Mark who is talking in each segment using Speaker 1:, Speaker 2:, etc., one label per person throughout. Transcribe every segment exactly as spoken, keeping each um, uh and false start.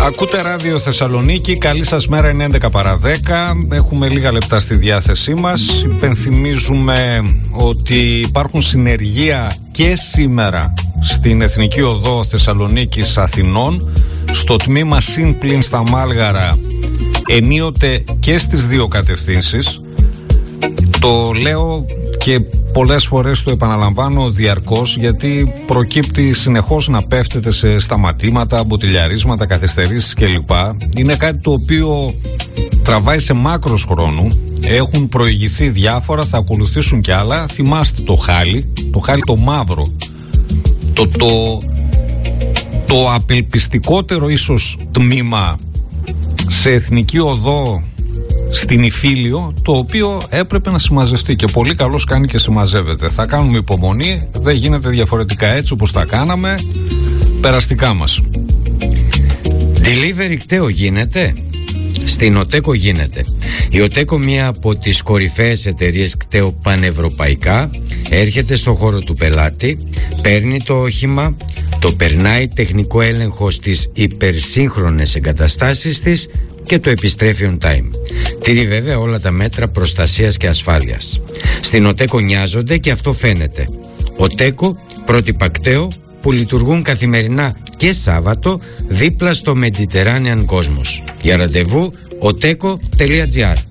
Speaker 1: Ακούτε Ράδιο Θεσσαλονίκη, καλή σας μέρα, είναι έντεκα παρά δέκα. Έχουμε λίγα λεπτά στη διάθεσή μας. Υπενθυμίζουμε ότι υπάρχουν συνεργεία και σήμερα στην Εθνική Οδό Θεσσαλονίκης Αθηνών, στο τμήμα Συν Πλην στα Μάλγαρα, ενίοτε και στις δύο κατευθύνσεις. Το λέω και πολλές φορές το επαναλαμβάνω διαρκώς, γιατί προκύπτει συνεχώς να πέφτεται σε σταματήματα, μποτιλιαρίσματα, καθυστερήσεις κλπ. Είναι κάτι το οποίο τραβάει σε μάκρος χρόνου. Έχουν προηγηθεί διάφορα, θα ακολουθήσουν κι άλλα. Θυμάστε το χάλι, το χάλι το μαύρο, το, το, το απελπιστικότερο ίσως τμήμα σε Εθνική Οδό στην Ιφίλιο, το οποίο έπρεπε να συμμαζευτεί και πολύ καλώς κάνει και συμμαζεύεται. Θα κάνουμε υπομονή, δεν γίνεται διαφορετικά, έτσι όπως τα κάναμε, περαστικά μας.
Speaker 2: Delivery κταίο γίνεται? Στην Οτέκο γίνεται. Η Οτέκο, μία από τις κορυφαίες εταιρείες κταίο πανευρωπαϊκά, έρχεται στο χώρο του πελάτη, παίρνει το όχημα, το περνάει τεχνικό έλεγχο στις υπερσύγχρονες εγκαταστάσεις της και το επιστρέφει on time. Τηρεί βέβαια όλα τα μέτρα προστασίας και ασφάλειας. Στην Οτέκο νοιάζονται και αυτό φαίνεται. Οτέκο, πρότυπα κταίο που λειτουργούν καθημερινά και Σάββατο δίπλα στο Mediterranean Cosmos. Για ραντεβού οτέκο τελεία τζι άρ.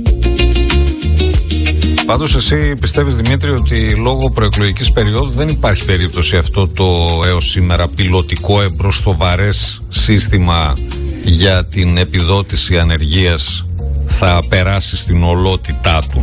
Speaker 1: Πάντως εσύ πιστεύεις, Δημήτρη, ότι λόγω προεκλογικής περίοδου δεν υπάρχει περίπτωση αυτό το έως σήμερα πιλωτικό εμπροστοβαρές σύστημα για την επιδότηση ανεργίας θα περάσει στην ολότητά του?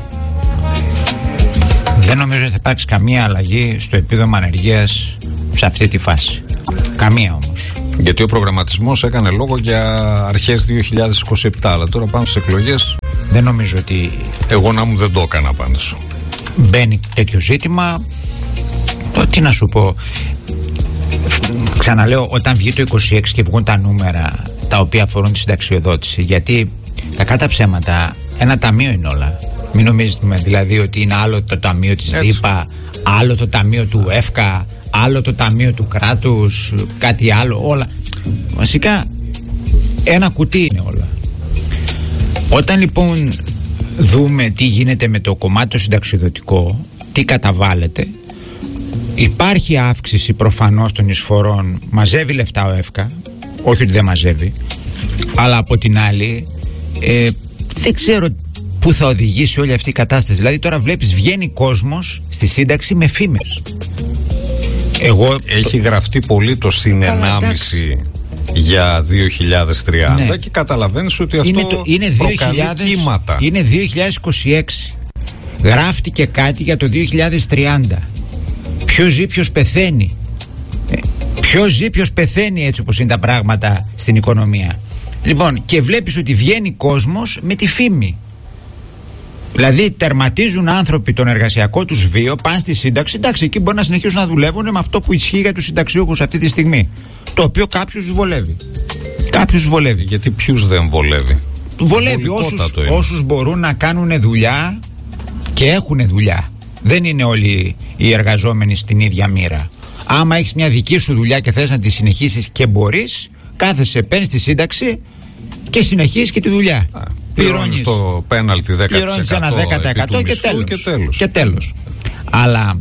Speaker 3: Δεν νομίζω ότι θα υπάρξει καμία αλλαγή στο επίδομα ανεργίας σε αυτή τη φάση. Καμία όμως.
Speaker 1: Γιατί ο προγραμματισμός έκανε λόγο για αρχές δύο χιλιάδες είκοσι επτά, αλλά τώρα πάνω στις εκλογές
Speaker 3: δεν νομίζω ότι...
Speaker 1: Εγώ να μου δεν το έκανα πάντως.
Speaker 3: Μπαίνει τέτοιο ζήτημα. Το, τι να σου πω. Ξαναλέω, όταν βγει το είκοσι έξι και βγουν τα νούμερα τα οποία αφορούν τη συνταξιοδότηση, γιατί κακά τα ψέματα, ένα ταμείο είναι όλα. Μην νομίζετε δηλαδή ότι είναι άλλο το ταμείο της ΔΥΠΑ, άλλο το ταμείο του ΕΦΚΑ, άλλο το ταμείο του κράτους, κάτι άλλο, όλα. Βασικά ένα κουτί είναι όλα. Όταν λοιπόν δούμε τι γίνεται με το κομμάτι το συνταξιοδοτικό, τι καταβάλλεται, υπάρχει αύξηση προφανώς των εισφορών, μαζεύει λεφτά ο ΕΦΚΑ, όχι ότι δεν μαζεύει, αλλά από την άλλη ε, δεν ξέρω πού θα οδηγήσει όλη αυτή η κατάσταση. Δηλαδή τώρα βλέπεις βγαίνει κόσμος στη σύνταξη με φήμες. Εγώ...
Speaker 1: Έχει γραφτεί πολύ το συν ενάμιση για δύο χιλιάδες τριάντα, ναι. Και καταλαβαίνεις ότι αυτό είναι το, είναι προκαλεί κύματα.
Speaker 3: Είναι δύο χιλιάδες είκοσι έξι. Γράφτηκε κάτι για το δύο χιλιάδες τριάντα. Ποιος ζει, ποιος πεθαίνει. ε, Ποιος ζει, ποιος πεθαίνει, έτσι όπως είναι τα πράγματα στην οικονομία. Λοιπόν, και βλέπεις ότι βγαίνει κόσμος με τη φήμη. Δηλαδή τερματίζουν άνθρωποι τον εργασιακό τους βίο, πάνε στη σύνταξη. Εντάξει, εκεί μπορεί να συνεχίσουν να δουλεύουν με αυτό που ισχύει για τους συνταξιούχους αυτή τη στιγμή. Το οποίο κάποιους βολεύει. Κάποιους βολεύει.
Speaker 1: Γιατί ποιους δεν βολεύει?
Speaker 3: Βολεύει όσους, όσους μπορούν να κάνουν δουλειά και έχουν δουλειά. Δεν είναι όλοι οι εργαζόμενοι στην ίδια μοίρα. Άμα έχεις μια δική σου δουλειά και θες να τη συνεχίσεις και μπορείς, κάθεσαι, παίρνεις τη σύνταξη και συνεχίζεις και τη δουλειά.
Speaker 1: Πληρώνεις το πέναλτι δέκα τοις εκατό,
Speaker 3: ένα δέκα τοις εκατό και τέλος.
Speaker 1: και τέλος.
Speaker 3: Και τέλος. Αλλά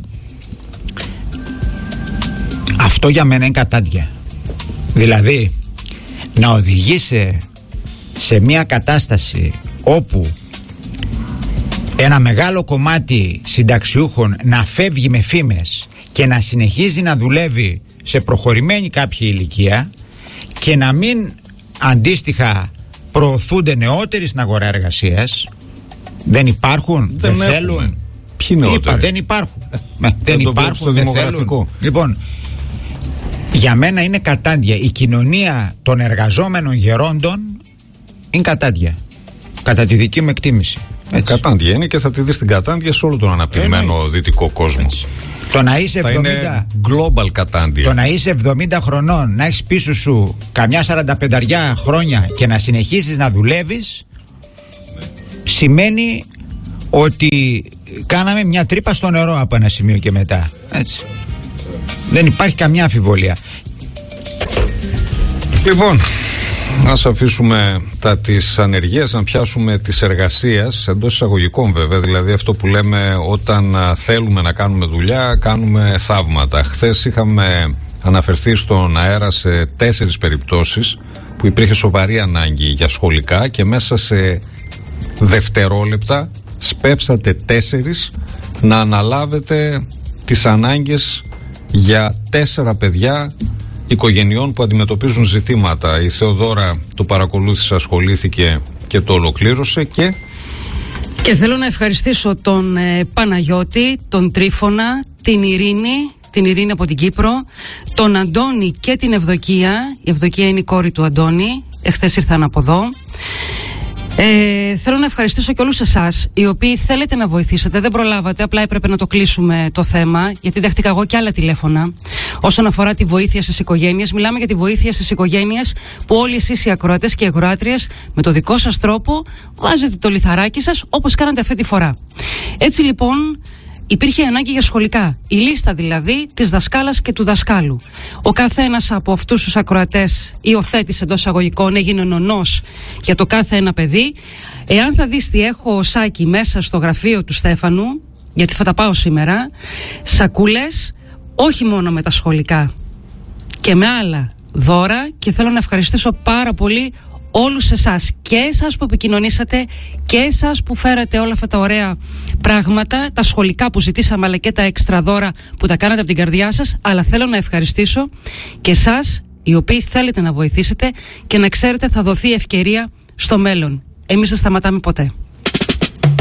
Speaker 3: αυτό για μένα είναι κατάντια. Δηλαδή να οδηγήσει σε μια κατάσταση όπου ένα μεγάλο κομμάτι συνταξιούχων να φεύγει με φήμες και να συνεχίζει να δουλεύει σε προχωρημένη κάποια ηλικία και να μην αντίστοιχα προωθούνται νεότεροι στην αγορά εργασίας. Δεν υπάρχουν, δεν, δεν θέλουν.
Speaker 1: Ποιοι νεότεροι?
Speaker 3: Είπα, δεν υπάρχουν. ε, δεν υπάρχουν, δεν θέλουν. Λοιπόν, για μένα είναι κατάντια. Η κοινωνία των εργαζόμενων γερόντων είναι κατάντια. Κατά τη δική μου εκτίμηση. Έτσι.
Speaker 1: Κατάντια είναι και θα τη δεις την κατάντια σε όλο τον αναπτυγμένο ε, δυτικό κόσμο. Έτσι.
Speaker 3: Το να είσαι
Speaker 1: θα
Speaker 3: εβδομήντα,
Speaker 1: είναι global κατάντια.
Speaker 3: Το να είσαι εβδομήντα χρονών, να έχεις πίσω σου καμιά σαρανταπενταριά χρόνια και να συνεχίσεις να δουλεύεις, ναι, σημαίνει ότι κάναμε μια τρύπα στο νερό από ένα σημείο και μετά. Έτσι. Δεν υπάρχει καμιά αμφιβολία.
Speaker 1: Λοιπόν, Ας αφήσουμε τα της ανεργίας, να πιάσουμε της εργασίας, εντός εισαγωγικών βέβαια, δηλαδή αυτό που λέμε όταν θέλουμε να κάνουμε δουλειά, κάνουμε θαύματα. Χθες είχαμε αναφερθεί στον αέρα σε τέσσερις περιπτώσεις που υπήρχε σοβαρή ανάγκη για σχολικά και μέσα σε δευτερόλεπτα σπεύσατε τέσσερις να αναλάβετε τις ανάγκες για τέσσερα παιδιά οικογενειών που αντιμετωπίζουν ζητήματα. Η Θεοδόρα το παρακολούθησε, ασχολήθηκε και το ολοκλήρωσε και...
Speaker 4: Και θέλω να ευχαριστήσω τον ε, Παναγιώτη, τον Τρίφωνα, την Ειρήνη, την Ειρήνη από την Κύπρο, τον Αντώνη και την Ευδοκία. Η Ευδοκία είναι η κόρη του Αντώνη, εχθές ήρθαν από εδώ. Ε, θέλω να ευχαριστήσω και όλους εσάς οι οποίοι θέλετε να βοηθήσετε. Δεν προλάβατε, απλά έπρεπε να το κλείσουμε το θέμα, γιατί δέχτηκα εγώ και άλλα τηλέφωνα όσον αφορά τη βοήθεια στις οικογένειες. Μιλάμε για τη βοήθεια στις οικογένειες που όλοι εσείς οι ακροατές και οι ακροάτριες με το δικό σας τρόπο βάζετε το λιθαράκι σας όπως κάνατε αυτή τη φορά. Έτσι λοιπόν υπήρχε ανάγκη για σχολικά. Η λίστα δηλαδή της δασκάλας και του δασκάλου. Ο καθένας από αυτούς τους ακροατές υιοθέτησε εντός εισαγωγικών, έγινε νονός για το κάθε ένα παιδί. Εάν θα δεις τι έχω, Σάκη, μέσα στο γραφείο του Στέφανου, γιατί θα τα πάω σήμερα, σακούλες, όχι μόνο με τα σχολικά και με άλλα δώρα, και θέλω να ευχαριστήσω πάρα πολύ όλους εσάς, και εσάς που επικοινωνήσατε και εσάς που φέρατε όλα αυτά τα ωραία πράγματα, τα σχολικά που ζητήσαμε αλλά και τα έξτρα δώρα που τα κάνατε από την καρδιά σας. Αλλά θέλω να ευχαριστήσω και εσάς οι οποίοι θέλετε να βοηθήσετε και να ξέρετε θα δοθεί ευκαιρία στο μέλλον. Εμείς δεν σταματάμε ποτέ.